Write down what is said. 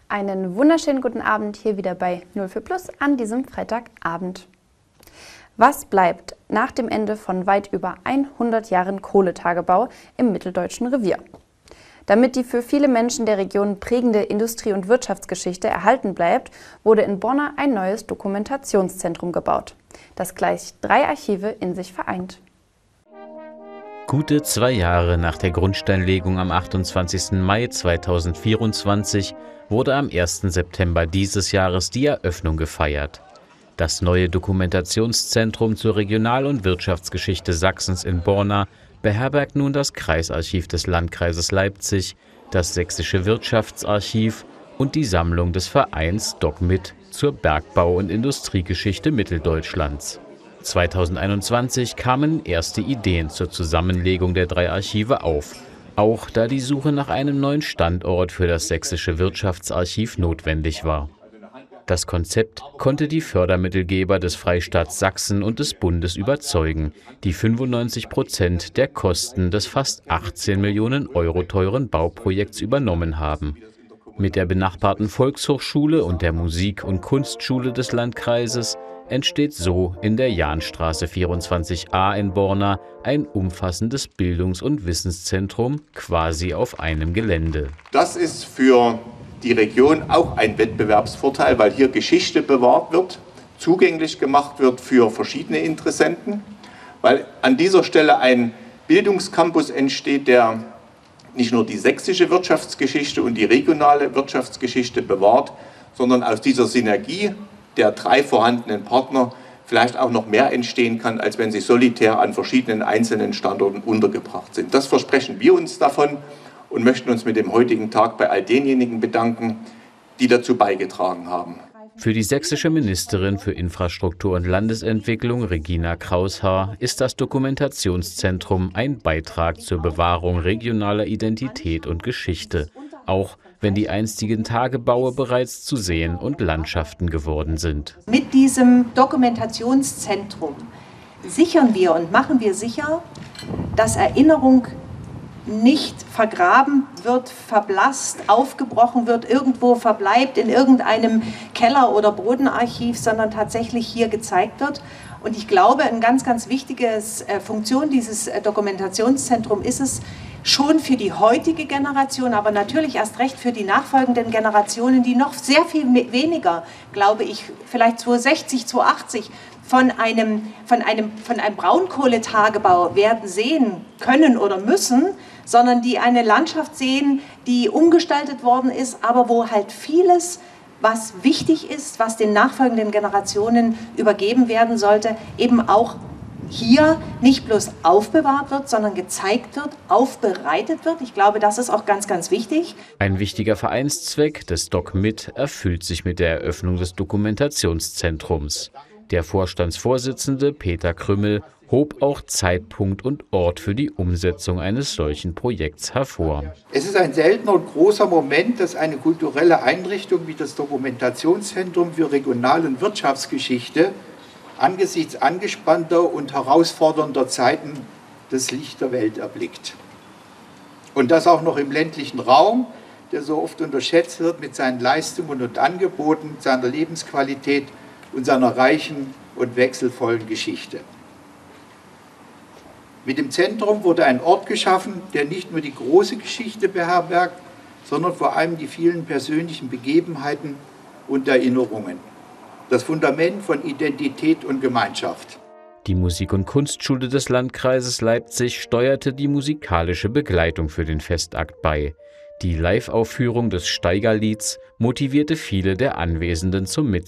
Einen wunderschönen guten Abend hier wieder bei 04 Plus an diesem Freitagabend. Was bleibt nach dem Ende von weit über 100 Jahren Kohletagebau im Mitteldeutschen Revier? Damit die für viele Menschen der Region prägende Industrie- und Wirtschaftsgeschichte erhalten bleibt, wurde in Borna ein neues Dokumentationszentrum gebaut, das gleich 3 Archive in sich vereint. Gute 2 Jahre nach der Grundsteinlegung am 28. Mai 2024 wurde am 1. September dieses Jahres die Eröffnung gefeiert. Das neue Dokumentationszentrum zur Regional- und Wirtschaftsgeschichte Sachsens in Borna beherbergt nun das Kreisarchiv des Landkreises Leipzig, das Sächsische Wirtschaftsarchiv und die Sammlung des Vereins DocMit zur Bergbau- und Industriegeschichte Mitteldeutschlands. 2021 kamen erste Ideen zur Zusammenlegung der 3 Archive auf, auch da die Suche nach einem neuen Standort für das Sächsische Wirtschaftsarchiv notwendig war. Das Konzept konnte die Fördermittelgeber des Freistaats Sachsen und des Bundes überzeugen, die 95% der Kosten des fast 18 Millionen Euro teuren Bauprojekts übernommen haben. Mit der benachbarten Volkshochschule und der Musik- und Kunstschule des Landkreises entsteht so in der Jahnstraße 24a in Borna ein umfassendes Bildungs- und Wissenszentrum quasi auf einem Gelände. Das ist für die Region auch ein Wettbewerbsvorteil, weil hier Geschichte bewahrt wird, zugänglich gemacht wird für verschiedene Interessenten, weil an dieser Stelle ein Bildungscampus entsteht, der nicht nur die sächsische Wirtschaftsgeschichte und die regionale Wirtschaftsgeschichte bewahrt, sondern aus dieser Synergie der 3 vorhandenen Partner vielleicht auch noch mehr entstehen kann, als wenn sie solitär an verschiedenen einzelnen Standorten untergebracht sind. Das versprechen wir uns davon und möchten uns mit dem heutigen Tag bei all denjenigen bedanken, die dazu beigetragen haben. Für die sächsische Ministerin für Infrastruktur und Landesentwicklung, Regina Kraushaar, ist das Dokumentationszentrum ein Beitrag zur Bewahrung regionaler Identität und Geschichte, auch wenn die einstigen Tagebaue bereits zu Seen und Landschaften geworden sind. Mit diesem Dokumentationszentrum sichern wir und machen wir sicher, dass Erinnerung nicht vergraben wird, verblasst, aufgebrochen wird, irgendwo verbleibt in irgendeinem Keller- oder Bodenarchiv, sondern tatsächlich hier gezeigt wird. Und ich glaube, eine ganz, ganz wichtige Funktion dieses Dokumentationszentrums ist es, schon für die heutige Generation, aber natürlich erst recht für die nachfolgenden Generationen, die noch sehr viel weniger, glaube ich, vielleicht 2060, 2080, von einem Braunkohletagebau werden sehen können oder müssen, sondern die eine Landschaft sehen, die umgestaltet worden ist, aber wo halt vieles, was wichtig ist, was den nachfolgenden Generationen übergeben werden sollte, eben auch hier nicht bloß aufbewahrt wird, sondern gezeigt wird, aufbereitet wird. Ich glaube, das ist auch ganz, ganz wichtig. Ein wichtiger Vereinszweck des DocMit erfüllt sich mit der Eröffnung des Dokumentationszentrums. Der Vorstandsvorsitzende Peter Krümmel hob auch Zeitpunkt und Ort für die Umsetzung eines solchen Projekts hervor. Es ist ein seltener und großer Moment, dass eine kulturelle Einrichtung wie das Dokumentationszentrum für Regional- und Wirtschaftsgeschichte angesichts angespannter und herausfordernder Zeiten das Licht der Welt erblickt. Und das auch noch im ländlichen Raum, der so oft unterschätzt wird mit seinen Leistungen und Angeboten, seiner Lebensqualität und seiner reichen und wechselvollen Geschichte. Mit dem Zentrum wurde ein Ort geschaffen, der nicht nur die große Geschichte beherbergt, sondern vor allem die vielen persönlichen Begebenheiten und Erinnerungen. Das Fundament von Identität und Gemeinschaft. Die Musik- und Kunstschule des Landkreises Leipzig steuerte die musikalische Begleitung für den Festakt bei. Die Live-Aufführung des Steigerlieds motivierte viele der Anwesenden zum Mitsingen.